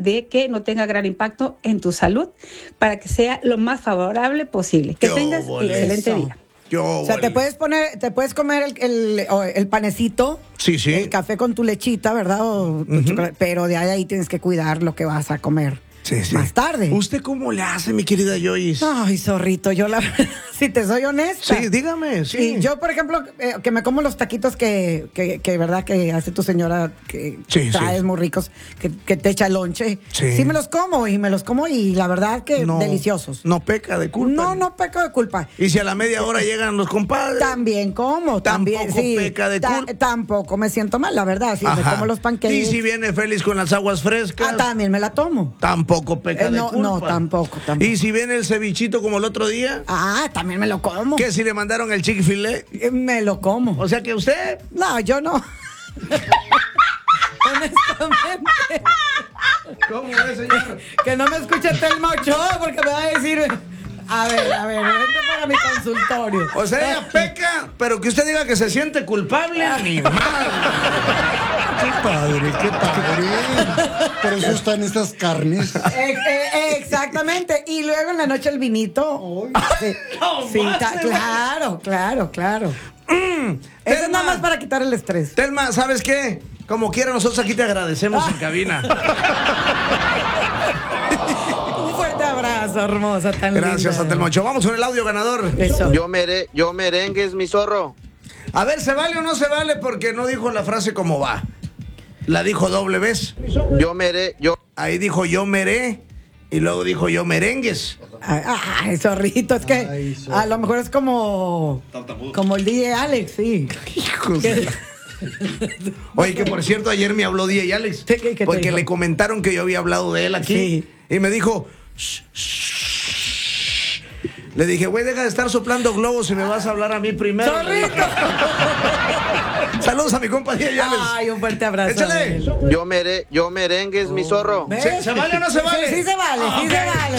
de que no tenga gran impacto en tu salud para que sea lo más favorable posible. Que tengas excelente día. O sea, te puedes comer el panecito, sí, el café con tu lechita, ¿verdad? Pero de ahí tienes que cuidar lo que vas a comer. Sí. Más tarde. ¿Usted cómo le hace, mi querida Joyce? Ay, zorrito, yo la verdad, si te soy honesta. Sí, dígame, sí. Y yo, por ejemplo, que me como los taquitos que verdad, que hace tu señora, que traes muy ricos, que te echa el lonche. Sí me los como y la verdad que deliciosos. No peca de culpa. No peco de culpa. Y si a la media hora llegan los compadres. También como. Tampoco peca de culpa. Tampoco me siento mal, la verdad. Si me como los panqueques. Y si viene Félix con las aguas frescas. También me la tomo. Tampoco peca de culpa. No, tampoco. ¿Y si viene el cevichito como el otro día? También me lo como. ¿Qué si le mandaron el Chick-fil-A? Me lo como. O sea que usted... No, yo no. Honestamente. ¿Cómo es, señor? Que no me escuche Telma Ochoa porque me va a decir... A ver, vente para mi consultorio. O sea, ella peca, pero que usted diga que se siente culpable, animal. Qué padre. Por eso están estas carnes. Exactamente. Y luego en la noche el vinito. Claro. Eso es nada más para quitar el estrés. Telma, ¿sabes qué? Como quiera, nosotros aquí te agradecemos en cabina. Abrazo, hermosa, tan Gracias, linda. Telma Ochoa. Vamos con el audio ganador. Eso. Yo merengues, mi zorro. A ver, ¿se vale o no se vale? Porque no dijo la frase como va. La dijo doble vez. Ahí dijo yo meré y luego dijo yo merengues. Ay, zorrito, es que a lo mejor es como el DJ Alex, sí. Hijos de... Oye, que por cierto, ayer me habló DJ Alex. Porque le comentaron que yo había hablado de él aquí. Sí. Y me dijo... Le dije, güey, deja de estar soplando globos y me vas a hablar a mí primero. ¡Zorrito! Saludos a mi compa DJ Alex. Ay, un fuerte abrazo. Échale. Yo merengues, mi zorro. ¿Se vale o no se vale? Sí se vale, sí se vale.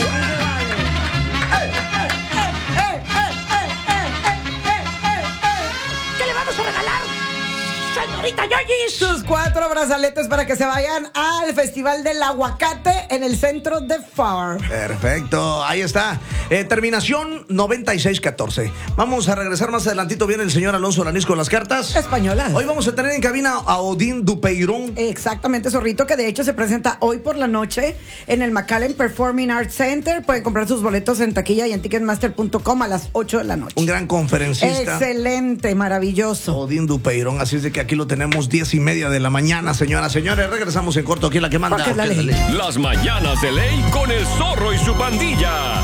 ¿Qué le vamos a regalar, señorita Yoyis? Sus 4 brazaletes para que se vayan al Festival del Aguacate en el centro de FAR. Perfecto, ahí está. Terminación 9614. Vamos a regresar más adelantito. Viene el señor Alonso Lanís con las cartas españolas. Hoy vamos a tener en cabina a Odín Dupeirón. Exactamente, zorrito, que de hecho se presenta hoy por la noche en el McAllen Performing Arts Center. Pueden comprar sus boletos en taquilla y en ticketmaster.com a las 8 de la noche. Un gran conferencista. Excelente, maravilloso. Odín Dupeirón, así es de que aquí lo tenemos 10:30 de la mañana, señoras, señores. Regresamos en corto aquí en La que manda. Porque es la ley. Las mañanas de ley con el zorro y su pandilla.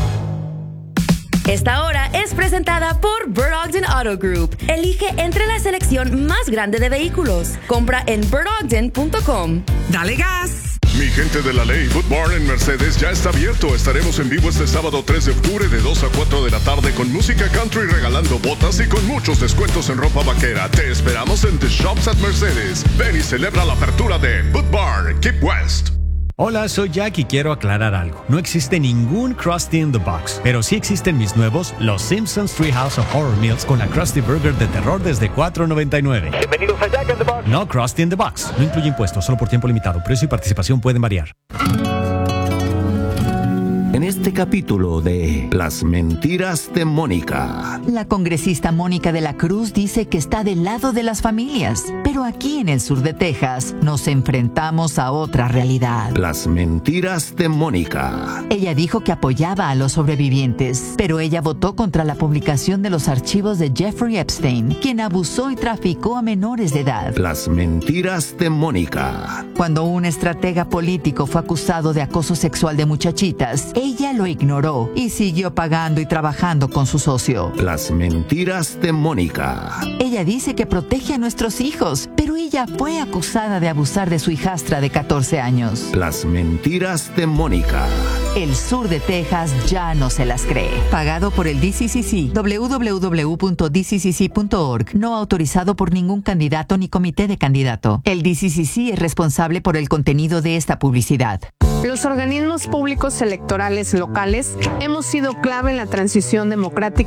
Esta hora es presentada por Bird Ogden Auto Group. Elige entre la selección más grande de vehículos. Compra en birdogden.com. ¡Dale gas! Mi gente de la ley, Boot Barn en Mercedes ya está abierto. Estaremos en vivo este sábado 3 de octubre de 2 a 4 de la tarde con música country, regalando botas y con muchos descuentos en ropa vaquera. Te esperamos en The Shops at Mercedes. Ven y celebra la apertura de Boot Barn, Keep West. Hola, soy Jack y quiero aclarar algo. No existe ningún Krusty in the Box, pero sí existen mis nuevos Los Simpsons Treehouse of Horror Meals con la Krusty Burger de terror desde $4.99. Bienvenidos a Jack in the Box. No Krusty in the Box. No incluye impuestos, solo por tiempo limitado. Precio y participación pueden variar. En este capítulo de Las mentiras de Mónica. La congresista Mónica de la Cruz dice que está del lado de las familias, pero aquí en el sur de Texas nos enfrentamos a otra realidad. Las mentiras de Mónica. Ella dijo que apoyaba a los sobrevivientes, pero ella votó contra la publicación de los archivos de Jeffrey Epstein, quien abusó y traficó a menores de edad. Las mentiras de Mónica. Cuando un estratega político fue acusado de acoso sexual de muchachitas, ella lo ignoró y siguió pagando y trabajando con su socio. Las mentiras de Mónica. Ella dice que protege a nuestros hijos, pero ella fue acusada de abusar de su hijastra de 14 años. Las mentiras de Mónica. El sur de Texas ya no se las cree. Pagado por el DCCC. www.dccc.org. No autorizado por ningún candidato ni comité de candidato. El DCCC es responsable por el contenido de esta publicidad. Los organismos públicos electorales locales hemos sido clave en la transición democrática